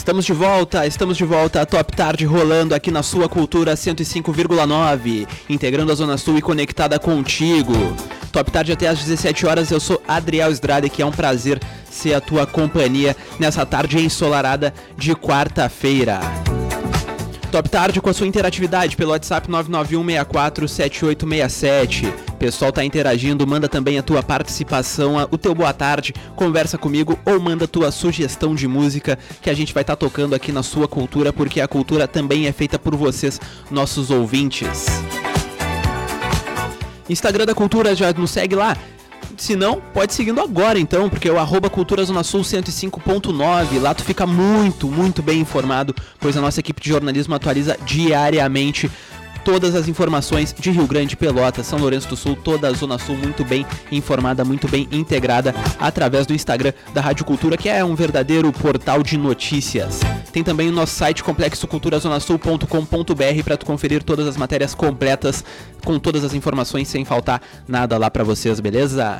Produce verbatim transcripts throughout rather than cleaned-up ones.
Estamos de volta, estamos de volta, Top Tarde rolando aqui na sua Cultura cento e cinco vírgula nove, integrando a Zona Sul e conectada contigo. Top Tarde até às dezessete horas, eu sou Adriel Estrada, que é um prazer ser a tua companhia nessa tarde ensolarada de quarta-feira. Top Tarde com a sua interatividade pelo WhatsApp nove nove um seis quatro sete oito seis sete. O pessoal tá interagindo, manda também a tua participação, o teu boa tarde, conversa comigo ou manda tua sugestão de música que a gente vai estar tá tocando aqui na sua cultura, porque a cultura também é feita por vocês, nossos ouvintes. Instagram da Cultura, já nos segue lá? Se não, pode seguindo agora então, porque é o arroba Cultura Zona Sul cento e cinco ponto nove. Lá tu fica muito, muito bem informado, pois a nossa equipe de jornalismo atualiza diariamente todas as informações de Rio Grande, Pelotas, São Lourenço do Sul, toda a Zona Sul muito bem informada, muito bem integrada através do Instagram da Rádio Cultura, que é um verdadeiro portal de notícias. Tem também o nosso site complexo cultura zona sul ponto com ponto b r para tu conferir todas as matérias completas com todas as informações sem faltar nada lá para vocês, beleza?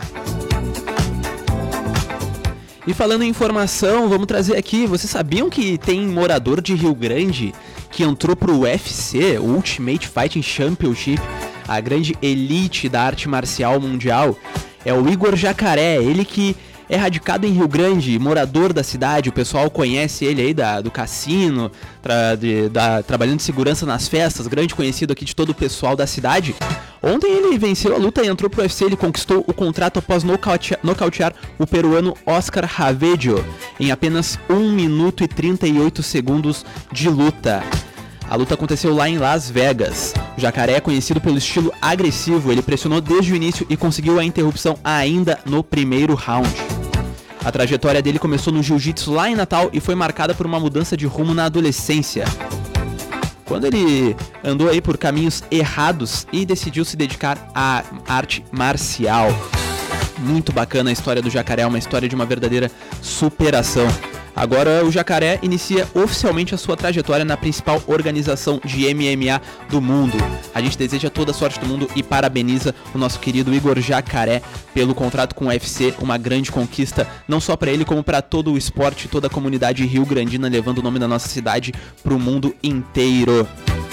E falando em informação, vamos trazer aqui, vocês sabiam que tem morador de Rio Grande que entrou pro U F C, o Ultimate Fighting Championship, a grande elite da arte marcial mundial? É o Igor Jacaré, ele que é radicado em Rio Grande, morador da cidade, o pessoal conhece ele aí da, do cassino, tra, de, da, trabalhando de segurança nas festas, grande conhecido aqui de todo o pessoal da cidade. Ontem ele venceu a luta e entrou pro U F C, ele conquistou o contrato após nocautear, nocautear o peruano Oscar Ravedio em apenas um minuto e trinta e oito segundos de luta. A luta aconteceu lá em Las Vegas. O Jacaré é conhecido pelo estilo agressivo, ele pressionou desde o início e conseguiu a interrupção ainda no primeiro round. A trajetória dele começou no jiu-jitsu lá em Natal e foi marcada por uma mudança de rumo na adolescência, quando ele andou aí por caminhos errados e decidiu se dedicar à arte marcial. Muito bacana a história do Jacaré, uma história de uma verdadeira superação. Agora o Jacaré inicia oficialmente a sua trajetória na principal organização de M M A do mundo. A gente deseja toda a sorte do mundo e parabeniza o nosso querido Igor Jacaré pelo contrato com o U F C, uma grande conquista, não só para ele como para todo o esporte, toda a comunidade rio-grandina, levando o nome da nossa cidade para o mundo inteiro.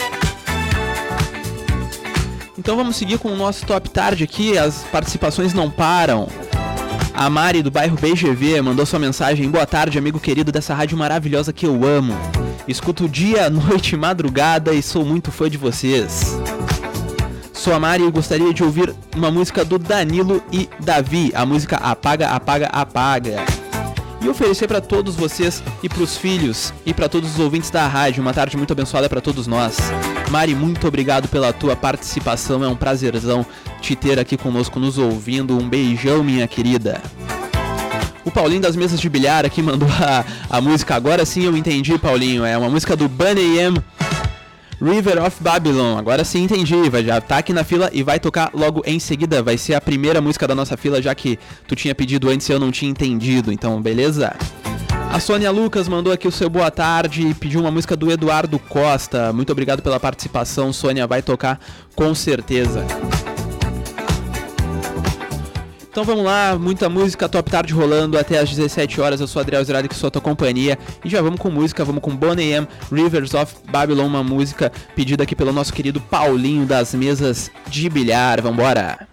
Então vamos seguir com o nosso Top Tarde aqui, as participações não param. A Mari do bairro B G V mandou sua mensagem: boa tarde, amigo querido dessa rádio maravilhosa que eu amo. Escuto dia, noite, madrugada e sou muito fã de vocês. Sou a Mari e gostaria de ouvir uma música do Danilo e Davi, a música Apaga, Apaga, Apaga. E oferecer para todos vocês e para os filhos e para todos os ouvintes da rádio uma tarde muito abençoada para todos nós. Mari, muito obrigado pela tua participação, é um prazerzão te ter aqui conosco nos ouvindo. Um beijão, minha querida. O Paulinho das mesas de bilhar aqui mandou a, a música. Agora sim eu entendi, Paulinho, é uma música do Bunny M, River of Babylon. Agora sim entendi, vai, já tá aqui na fila e vai tocar logo em seguida. Vai ser a primeira música da nossa fila, já que tu tinha pedido antes e eu não tinha entendido, então beleza? A Sônia Lucas mandou aqui o seu boa tarde e pediu uma música do Eduardo Costa. Muito obrigado pela participação, Sônia, vai tocar com certeza. Então vamos lá, muita música, Top Tarde rolando até às dezessete horas. Eu sou Adriel Estrada, que sou a tua companhia. E já vamos com música, vamos com Boney M, Rivers of Babylon, uma música pedida aqui pelo nosso querido Paulinho das mesas de bilhar. Vambora!